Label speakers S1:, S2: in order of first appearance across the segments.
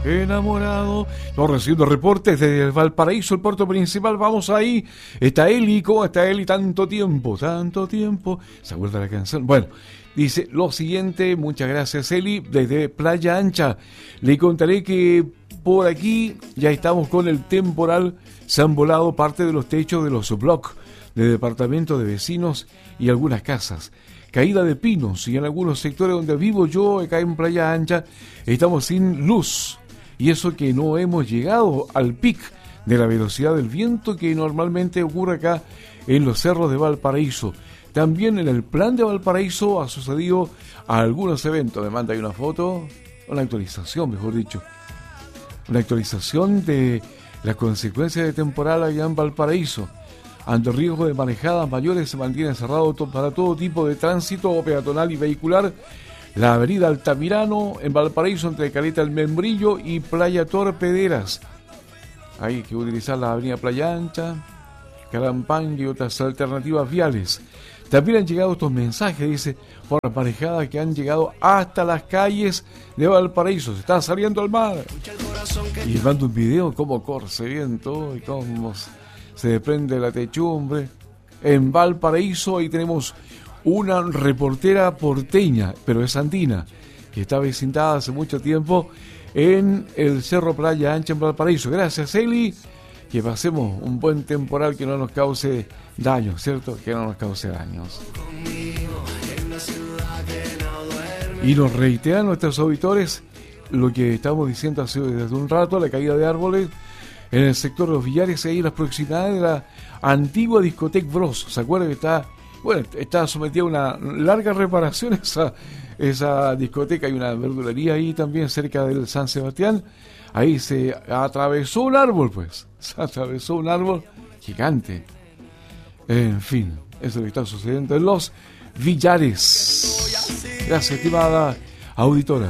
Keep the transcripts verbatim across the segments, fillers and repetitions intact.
S1: Enamorado. No recibiendo reportes desde Valparaíso, el puerto principal. Vamos ahí. Está Eli, ¿cómo está Eli? Tanto tiempo, tanto tiempo. ¿Se acuerda la canción? Bueno, dice lo siguiente. Muchas gracias, Eli. Desde Playa Ancha le contaré que por aquí ya estamos con el temporal. Se han volado parte de los techos de los blocks de departamentos de vecinos y algunas casas. Caída de pinos, y en algunos sectores donde vivo yo, acá en Playa Ancha, estamos sin luz. Y eso que no hemos llegado al pic de la velocidad del viento que normalmente ocurre acá en los cerros de Valparaíso. También en el plan de Valparaíso ha sucedido algunos eventos. Me manda ahí una foto, una actualización, mejor dicho. Una actualización de las consecuencias de temporal allá en Valparaíso. Ante riesgo de manejadas mayores se mantiene cerrado to- para todo tipo de tránsito peatonal y vehicular la avenida Altamirano en Valparaíso entre Caleta El Membrillo y Playa Torpederas. Hay que utilizar la avenida Playa Ancha, Carampán y otras alternativas viales. También han llegado estos mensajes, dice, por las manejadas que han llegado hasta las calles de Valparaíso. Se está saliendo al mar. Y mando un video cómo corre viento y cómo se desprende la techumbre. En Valparaíso ahí tenemos una reportera porteña, pero es andina, que está vecinada hace mucho tiempo en el Cerro Playa Ancha en Valparaíso. Gracias, Eli. Que pasemos un buen temporal que no nos cause daños, ¿cierto? Que no nos cause daños. Y nos reiteran nuestros auditores lo que estamos diciendo hace desde un rato, la caída de árboles en el sector de los Villares, ahí en las proximidades de la antigua discoteca Bros. ¿Se acuerdan que está, bueno, está sometida a una larga reparación esa, esa discoteca? Hay una verdulería ahí también cerca del San Sebastián. Ahí se atravesó un árbol, pues. Se atravesó un árbol gigante. En fin, eso es lo que está sucediendo en los Villares. Gracias, estimada auditora.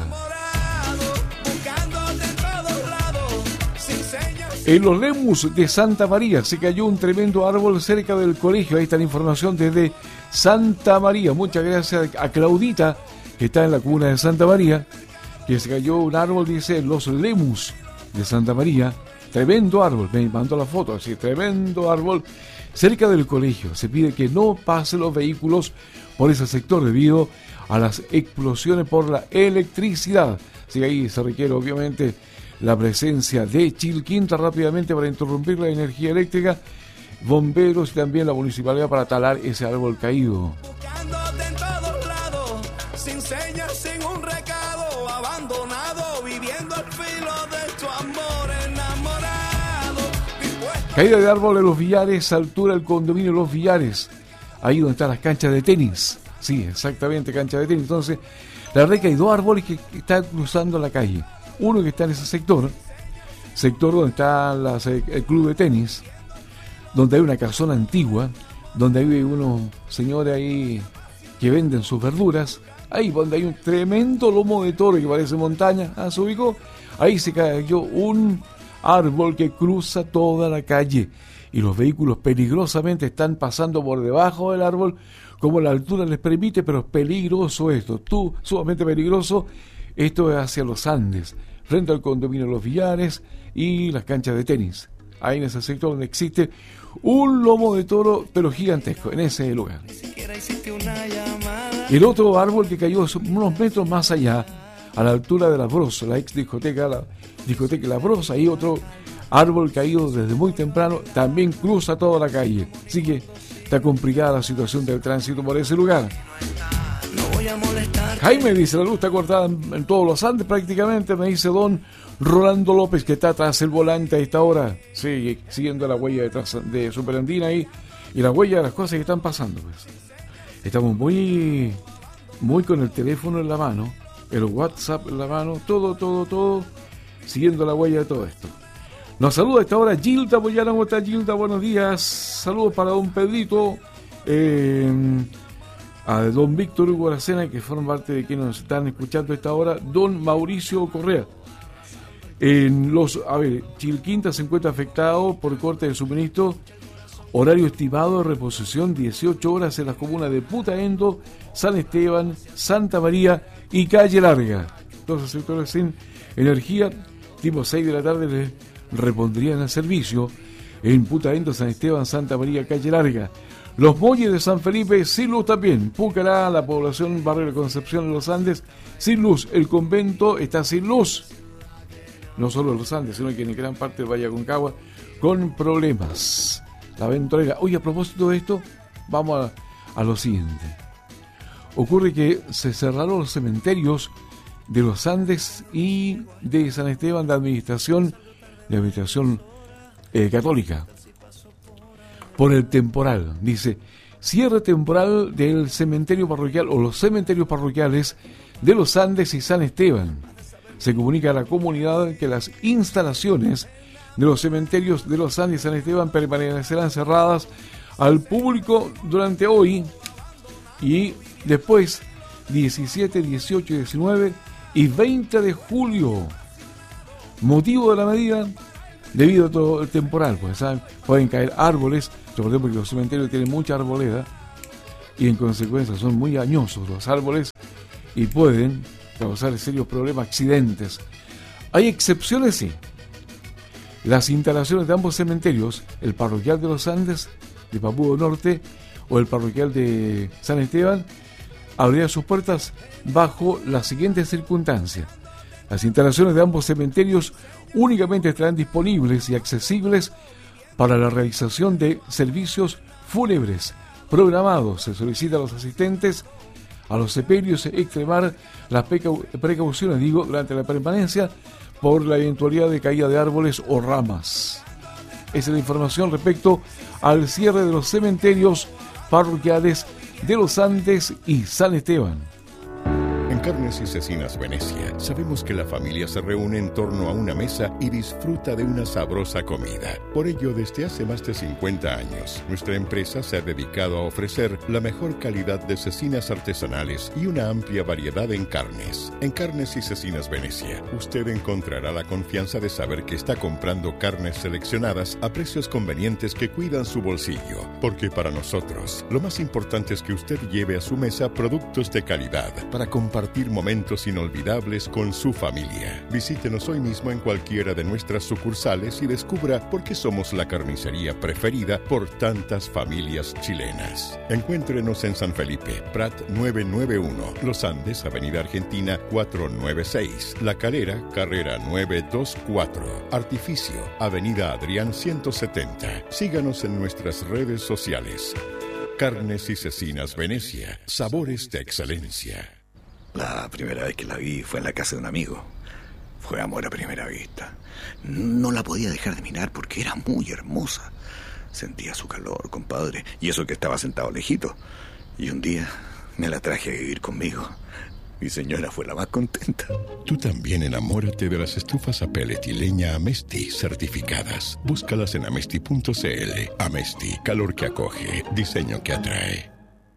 S1: En los Lemus de Santa María se cayó un tremendo árbol cerca del colegio. Ahí está la información desde Santa María. Muchas gracias a Claudita, que está en la comuna de Santa María, que se cayó un árbol, dice, en los Lemus de Santa María. Tremendo árbol, me mandó la foto, así, tremendo árbol cerca del colegio. Se pide que no pasen los vehículos por ese sector debido a las explosiones por la electricidad. Así que ahí se requiere, obviamente, la presencia de Chilquinta rápidamente para interrumpir la energía eléctrica, bomberos y también la municipalidad para talar ese árbol caído.
S2: Buscándote en todos lados, sin señas, sin un recado, abandonado, viviendo al filo de tu amor, enamorado.
S1: Caída de árbol en los Villares, altura del condominio Los Villares, ahí donde están las canchas de tenis. Sí, exactamente, cancha de tenis. Entonces, la verdad es que hay dos árboles que están cruzando la calle. Uno que está en ese sector, sector donde está la, el club de tenis, donde hay una casona antigua, donde hay unos señores ahí que venden sus verduras, ahí donde hay un tremendo lomo de toro que parece montaña, ah, se ubicó, ahí se cayó un árbol que cruza toda la calle y los vehículos peligrosamente están pasando por debajo del árbol como la altura les permite, pero es peligroso esto, tú, sumamente peligroso. Esto es hacia los Andes, frente al condominio Los Villares y las canchas de tenis. Ahí en ese sector donde existe un lomo de toro, pero gigantesco, en ese lugar. El otro árbol que cayó unos metros más allá, a la altura de la Bros, la ex discoteca, la discoteca La Bros, ahí otro árbol caído desde muy temprano, también cruza toda la calle. Así que está complicada la situación del tránsito por ese lugar. Jaime dice, la luz está cortada en, en todos los Andes prácticamente, me dice don Rolando López, que está tras el volante a esta hora, sí, siguiendo la huella de, de Superandina ahí, y la huella de las cosas que están pasando, pues. Estamos muy, muy con el teléfono en la mano, el WhatsApp en la mano, todo, todo, todo, siguiendo la huella de todo esto. Nos saluda a esta hora Gilda Boyana. ¿Cómo está, Gilda? Buenos días. Saludos para don Pedrito, eh, a don Víctor Hugo Aracena, que forma parte de quienes nos están escuchando a esta hora, don Mauricio Correa. En los, a ver, Chilquinta se encuentra afectado por corte de suministro. Horario estimado de reposición dieciocho horas en las comunas de Putaendo, San Esteban, Santa María y Calle Larga. Todos los sectores sin energía. tipo seis de la tarde le repondrían el servicio en Putaendo, San Esteban, Santa María, Calle Larga. Los Molles de San Felipe, sin luz también. Pucará, la población, barrio de Concepción de los Andes, sin luz. El convento está sin luz. No solo los Andes, sino que en gran parte del Valle Aconcagua, con problemas. La Ventolera. Oye, a propósito de esto, vamos a, a lo siguiente. Ocurre que se cerraron los cementerios de los Andes y de San Esteban de administración, de administración eh, católica. Por el temporal, dice, cierre temporal del cementerio parroquial o los cementerios parroquiales de los Andes y San Esteban. Se comunica a la comunidad que las instalaciones de los cementerios de los Andes y San Esteban permanecerán cerradas al público durante hoy y después diecisiete, dieciocho, diecinueve y veinte de julio. Motivo de la medida, debido a todo el temporal, pues ¿saben? Pueden caer árboles. Recordemos que los cementerios tienen mucha arboleda y en consecuencia son muy añosos los árboles y pueden causar serios problemas, accidentes. Hay excepciones, sí. Las instalaciones de ambos cementerios, el parroquial de los Andes de Papúa Norte o el parroquial de San Esteban, abrirán sus puertas bajo las siguientes circunstancias. Las instalaciones de ambos cementerios únicamente estarán disponibles y accesibles para la realización de servicios fúnebres programados. Se solicita a los asistentes a los sepelios extremar las precau- precauciones, digo, durante la permanencia por la eventualidad de caída de árboles o ramas. Esa es la información respecto al cierre de los cementerios parroquiales de los Andes y San Esteban.
S3: En Carnes y Cecinas Venecia, sabemos que la familia se reúne en torno a una mesa y disfruta de una sabrosa comida. Por ello, desde hace más de cincuenta años, nuestra empresa se ha dedicado a ofrecer la mejor calidad de cecinas artesanales y una amplia variedad en carnes. En Carnes y Cecinas Venecia, usted encontrará la confianza de saber que está comprando carnes seleccionadas a precios convenientes que cuidan su bolsillo. Porque para nosotros, lo más importante es que usted lleve a su mesa productos de calidad para compartir momentos inolvidables con su familia. Visítenos hoy mismo en cualquiera de nuestras sucursales y descubra por qué somos la carnicería preferida por tantas familias chilenas. Encuéntrenos en San Felipe, Prat novecientos noventa y uno, Los Andes, Avenida Argentina cuatrocientos noventa y seis, La Calera, Carrera novecientos veinticuatro, Artificio, Avenida Adrián ciento setenta. Síganos en nuestras redes sociales. Carnes y Cecinas Venecia, sabores de excelencia.
S4: La primera vez que la vi fue en la casa de un amigo. Fue amor a primera vista. No la podía dejar de mirar porque era muy hermosa. Sentía su calor, compadre, y eso que estaba sentado lejito. Y un día me la traje a vivir conmigo. Mi señora fue la más contenta.
S3: Tú también enamórate de las estufas a pellet y leña Amesti certificadas. Búscalas en amesti punto c l. Amesti, calor que acoge, diseño que atrae.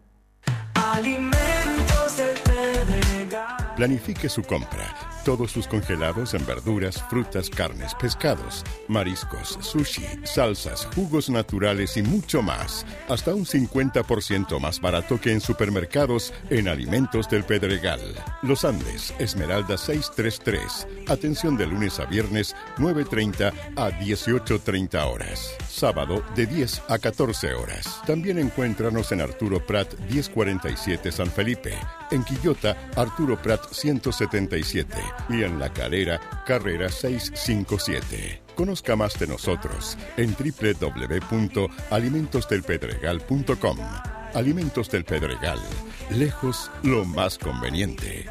S2: Alimentos del Pedregal.
S3: Planifique su compra. Todos sus congelados en verduras, frutas, carnes, pescados, mariscos, sushi, salsas, jugos naturales y mucho más. Hasta un cincuenta por ciento más barato que en supermercados en Alimentos del Pedregal. Los Andes, Esmeralda seiscientos treinta y tres. Atención de lunes a viernes, nueve treinta a dieciocho treinta horas. Sábado de diez a catorce horas. También encuéntranos en Arturo Prat mil cuarenta y siete San Felipe. En Quillota, Arturo Prat ciento setenta y siete. Y en La Calera, Carrera seiscientos cincuenta y siete. Conozca más de nosotros en doble u doble u doble u punto alimentos del pedregal punto com. Alimentos del Pedregal. Lejos, lo más conveniente.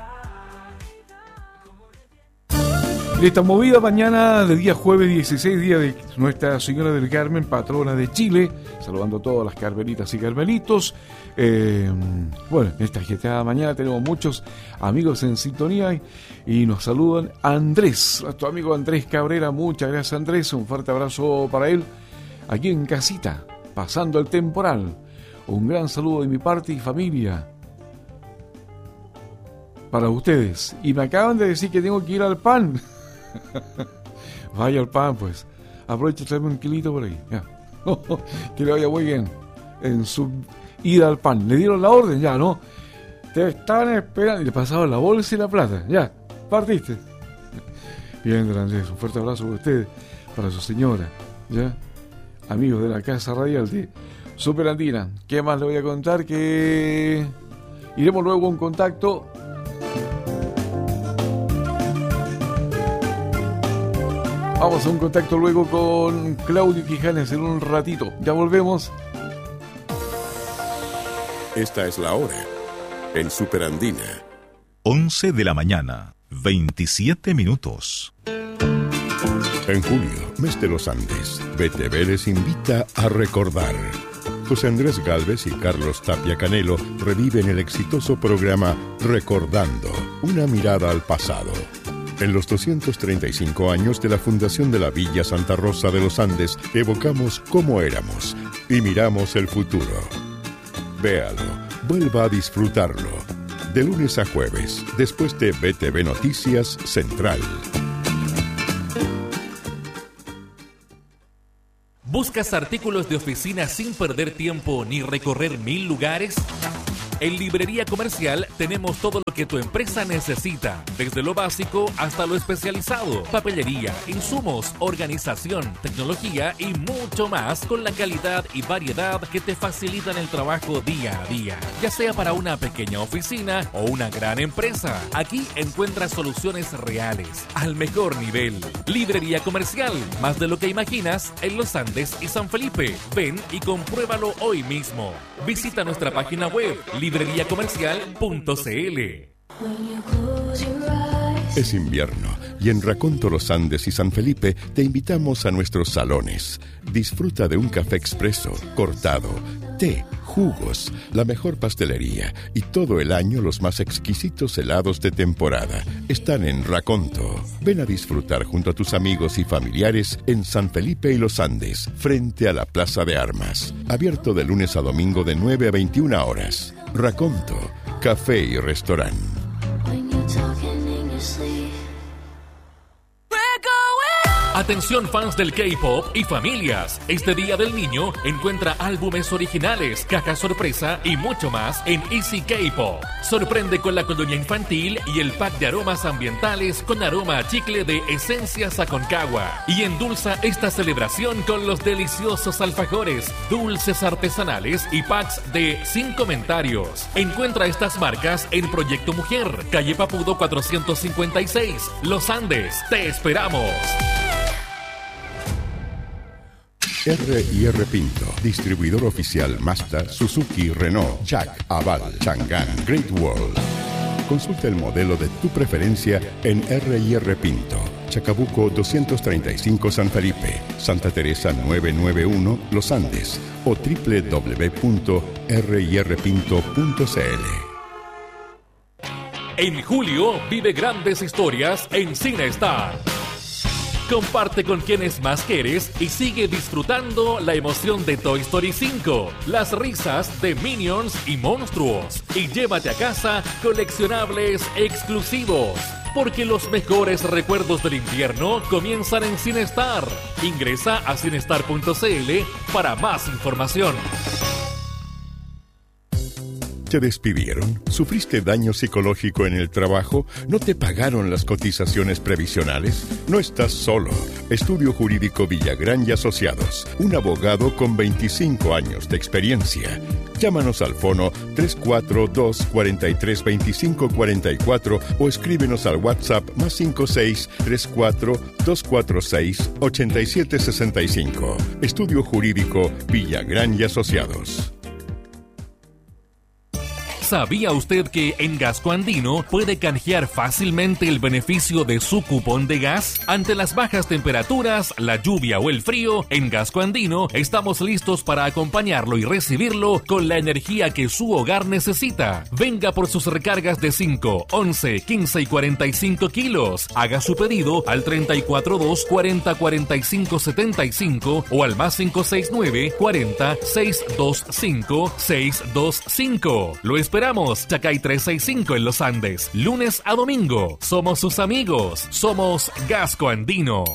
S1: Esta movida mañana de día jueves dieciséis, día de Nuestra Señora del Carmen, patrona de Chile, saludando a todas las carmelitas y carmelitos. Eh, bueno, en esta agitada mañana tenemos muchos amigos en sintonía y, y nos saludan Andrés, nuestro amigo Andrés Cabrera. Muchas gracias, Andrés, un fuerte abrazo para él aquí en casita, pasando el temporal. Un gran saludo de mi parte y familia para ustedes. Y me acaban de decir que tengo que ir al pan. Vaya al pan, pues. Aprovecho, traerme un kilito por ahí. Ya. Que le vaya muy bien en su ida al pan. Le dieron la orden ya, ¿no? Te están esperando. Y le pasaron la bolsa y la plata. Ya, partiste. Bien, don Andrés, un fuerte abrazo para usted, para su señora, ¿ya? Amigos de la Casa Radial de Superandina. ¿Qué más le voy a contar? Que iremos luego en contacto. Vamos a un contacto luego con Claudio Quijanes en un ratito. Ya volvemos.
S3: Esta es la hora en Superandina.
S5: once de la mañana, veintisiete minutos.
S3: En julio, mes de los Andes, B T V les invita a recordar. José Andrés Gálvez y Carlos Tapia Canelo reviven el exitoso programa Recordando, una mirada al pasado. En los doscientos treinta y cinco años de la fundación de la Villa Santa Rosa de los Andes, evocamos cómo éramos y miramos el futuro. Véalo, vuelva a disfrutarlo. De lunes a jueves, después de B T V Noticias Central.
S6: ¿Buscas artículos de oficina sin perder tiempo ni recorrer mil lugares? En Librería Comercial tenemos todo lo que tu empresa necesita, desde lo básico hasta lo especializado, papelería, insumos, organización, tecnología y mucho más con la calidad y variedad que te facilitan el trabajo día a día. Ya sea para una pequeña oficina o una gran empresa, aquí encuentras soluciones reales, al mejor nivel. Librería Comercial, más de lo que imaginas en Los Andes y San Felipe. Ven y compruébalo hoy mismo. Visita nuestra página web librería comercial punto c l.
S3: Es invierno y en Raconto Los Andes y San Felipe te invitamos a nuestros salones. Disfruta de un café expreso, cortado, té, jugos, la mejor pastelería y todo el año los más exquisitos helados de temporada. Están en Raconto. Ven a disfrutar junto a tus amigos y familiares en San Felipe y Los Andes, frente a la Plaza de Armas. Abierto de lunes a domingo de nueve a veintiuna horas. Raconto, café y restaurante.
S6: Atención fans del K-pop y familias. Este Día del Niño encuentra álbumes originales, caja sorpresa y mucho más en Easy K-pop. Sorprende con la colonia infantil y el pack de aromas ambientales con aroma a chicle de Esencias Aconcagua. Y endulza esta celebración con los deliciosos alfajores, dulces artesanales y packs de Sin Comentarios. Encuentra estas marcas en Proyecto Mujer, calle Papudo cuatrocientos cincuenta y seis, Los Andes. ¡Te esperamos!
S3: R y R Pinto, distribuidor oficial Mazda, Suzuki, Renault, Jack, Aval, Chang'an, Great Wall. Consulta el modelo de tu preferencia en R y R Pinto, Chacabuco doscientos treinta y cinco San Felipe, Santa Teresa novecientos noventa y uno Los Andes o doble u doble u doble u punto r y r pinto punto c l.
S6: En julio vive grandes historias en CineStar. Comparte con quienes más quieres y sigue disfrutando la emoción de Toy Story cinco, las risas de Minions y monstruos, y llévate a casa coleccionables exclusivos, porque los mejores recuerdos del invierno comienzan en CineStar. Ingresa a cinestar punto c l para más información.
S3: ¿Te despidieron? ¿Sufriste daño psicológico en el trabajo? ¿No te pagaron las cotizaciones previsionales? No estás solo. Estudio Jurídico Villagrán y Asociados. Un abogado con veinticinco años de experiencia. Llámanos al fono tres cuatro dos, cuatro tres, dos cinco cuatro cuatro o escríbenos al WhatsApp más cinco seis tres cuatro dos cuatro seis ocho siete seis cinco. Estudio Jurídico Villagrán y Asociados.
S6: ¿Sabía usted que en Gasco Andino puede canjear fácilmente el beneficio de su cupón de gas? Ante las bajas temperaturas, la lluvia o el frío, en Gasco Andino estamos listos para acompañarlo y recibirlo con la energía que su hogar necesita. Venga por sus recargas de cinco, once, quince y cuarenta y cinco kilos. Haga su pedido al treinta y cuatro dos, cuarenta, cuarenta y cinco, setenta y cinco o al más cinco seis nueve, cuarenta, seiscientos veinticinco, seiscientos veinticinco. Lo esperamos, Chacay trescientos sesenta y cinco en Los Andes, lunes a domingo. Somos sus amigos, somos Gasco Andino.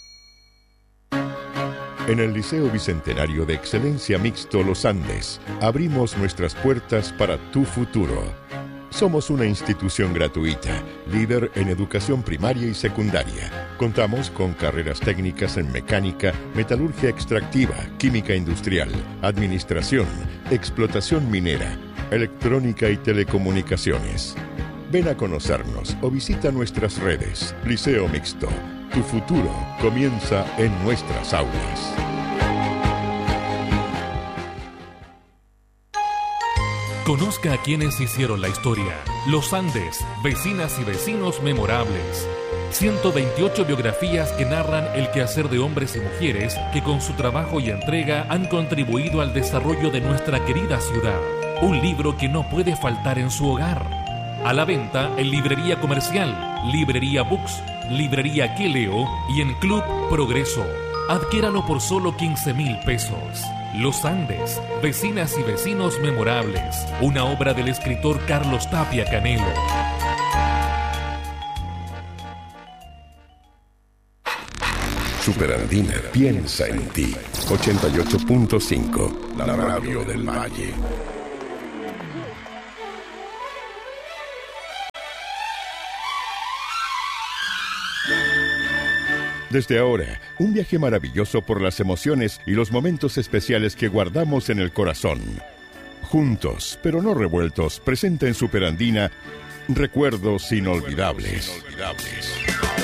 S3: En el Liceo Bicentenario de Excelencia Mixto Los Andes, abrimos nuestras puertas para tu futuro. Somos una institución gratuita, líder en educación primaria y secundaria. Contamos con carreras técnicas en mecánica, metalurgia extractiva, química industrial, administración, explotación minera, electrónica y telecomunicaciones. Ven a conocernos o visita nuestras redes. Liceo Mixto. Tu futuro comienza en nuestras aulas.
S6: Conozca a quienes hicieron la historia. Los Andes, vecinas y vecinos memorables. ciento veintiocho biografías que narran el quehacer de hombres y mujeres que con su trabajo y entrega han contribuido al desarrollo de nuestra querida ciudad. Un libro que no puede faltar en su hogar. A la venta en Librería Comercial, Librería Books, Librería Que Leo y en Club Progreso. Adquiéralo por solo quince mil pesos. Los Andes, vecinas y vecinos memorables. Una obra del escritor Carlos Tapia Canelo.
S3: Superandina piensa en ti. ochenta y ocho punto cinco, la radio del Valle. Desde ahora, un viaje maravilloso por las emociones y los momentos especiales que guardamos en el corazón. Juntos, pero no revueltos, presenta en Superandina Recuerdos inolvidables. inolvidables.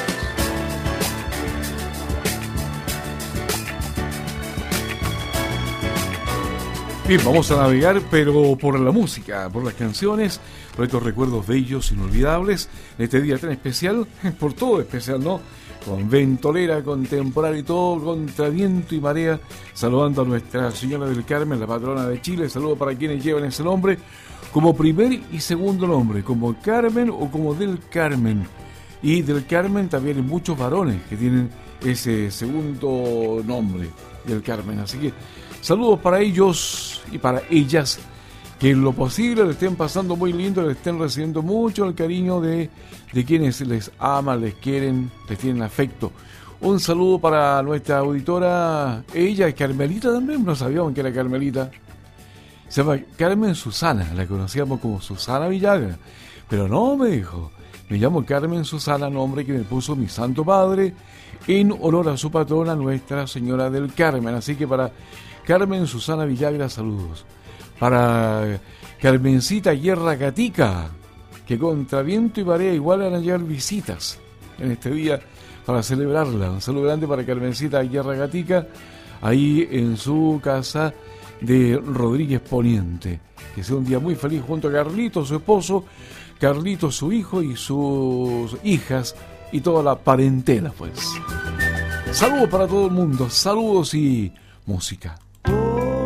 S1: Bien, vamos a navegar, pero por la música, por las canciones, por estos recuerdos bellos, inolvidables, en este día tan especial, por todo especial, ¿no? Con ventolera, con temporal y todo, contra viento y marea, saludando a Nuestra Señora del Carmen, la patrona de Chile. Saludo para quienes llevan ese nombre como primer y segundo nombre, como Carmen o como del Carmen. Y del Carmen también hay muchos varones que tienen ese segundo nombre, del Carmen. Así que saludos para ellos y para ellas, que en lo posible le estén pasando muy lindo, le estén recibiendo mucho el cariño de, de quienes les aman, les quieren, les tienen afecto. Un saludo para nuestra auditora, ella es Carmelita también, no sabíamos que era Carmelita. Se llama Carmen Susana, la conocíamos como Susana Villagra, pero no, me dijo, me llamo Carmen Susana, nombre que me puso mi santo padre en honor a su patrona, Nuestra Señora del Carmen. Así que para Carmen Susana Villagra, saludos. Para Carmencita Guerra Gatica, que contra viento y marea igual van a llegar visitas en este día para celebrarla. Un saludo grande para Carmencita Guerra Gatica, ahí en su casa de Rodríguez Poniente. Que sea un día muy feliz junto a Carlito, su esposo, Carlito, su hijo y sus hijas y toda la parentela, pues. Saludos para todo el mundo, saludos y música.